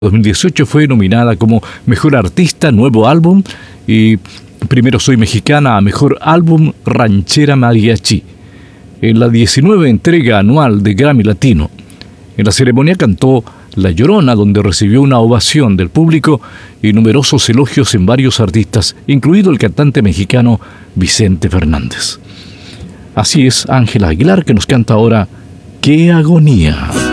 2018 fue nominada como Mejor Artista, Nuevo Álbum y Primero Soy Mexicana a Mejor Álbum Ranchera Mariachi en la 19 entrega anual de Grammy Latino. En la ceremonia cantó La Llorona, donde recibió una ovación del público y numerosos elogios en varios artistas, incluido el cantante mexicano Vicente Fernández. Así es, Ángela Aguilar, que nos canta ahora ¡Qué agonía!